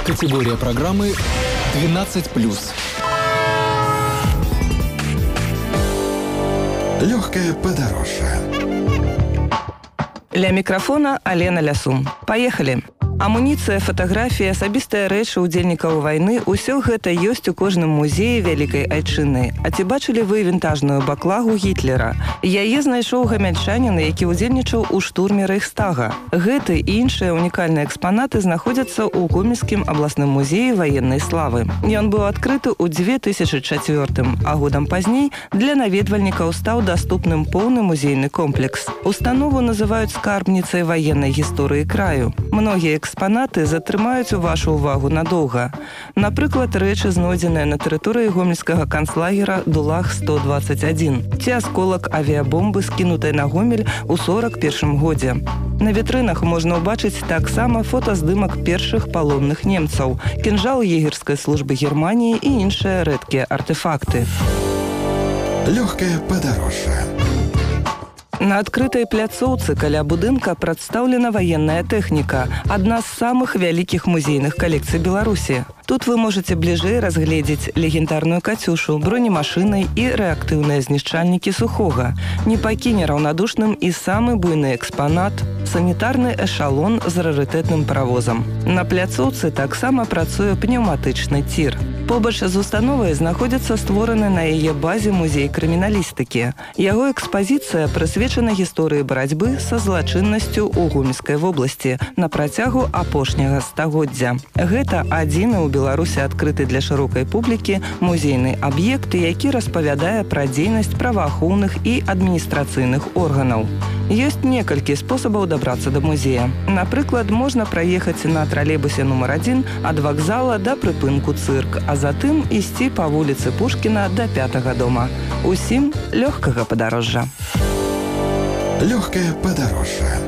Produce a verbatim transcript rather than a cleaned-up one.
Категория программы двенадцать плюс. Легкое подорожье. Ля микрофона Алена Лясун. Поехали! Амуніцыя, фатаграфія, асабістыя рэчы ўдзельнікаў вайны – усё гэта ёсць у кожным музеі вялікай айчыны. А ці бачылі вы вінтажную баклагу Гітлера? Яе знайшоў гамяльчанін, які ўдзельнічаў у штурме Рэйхстага. Гэты і іншыя унікальныя экспанаты знаходзяцца ў Гомельскім абласным музеі ваеннай славы. Ён быў адкрыты ў дзве тысячы чацвёртым, а годам пазней для наведвальнікаў стаў даступным поўны музейны комплекс. Установу называюць скарбніцай ваеннай гісторыі краю. Многія экспанаты затрымаюць вашу ўвагу надоўга. Напрыклад, рэчы, знойдзеныя на тэрыторыі гомельскага канцлагера Дулах сто дваццаць адзін, ці асколак авіябомбы, скінутай на Гомель у сорак першым годзе. На вітрынах можна ўбачыць таксама фотаздымак першых палонных немцаў, кінжал егерскай службы Германіі і іншыя рэдкія артефакты. Легкое подорожье. На адкрытай пляцоўцы каля будынка прадстаўлена ваенная тэхніка, адна з самых вялікіх музейных калекцый Беларусі. Тут вы можете бліжэй разгледзець легендарную «Катюшу», бронемашыны і рэактыўныя знішчальнікі сухога. Не пакіне раўнадушным і самы буйны экспанат – санітарны эшалон з рарытэтным паравозам. На пляцоўцы таксама працуе пнеўматычны цір. Побач з установай знаходзіцца створаны на яе базе музей крыміналістыкі. Яго экспазіцыя прысвечана гісторыі барацьбы са злачыннасцю ў Гомельскай вобласці на працягу апошняга стагоддзя. Гэта адзіны ў Беларусі адкрыты для шырокай публікі музейны аб'ект, які распавядае пра дзейнасць праваахоўных і адміністрацыйных органаў. Ёсць некалькі спосабаў дабрацца да музея. Напрыклад, можна праехаць на тралейбусе нумар адзін ад вакзала да прыпынку цырк, а затым ісці па вуліцы Пушкіна да пятага дома. Усім лёгкага падарожжа. Легкое подорожье.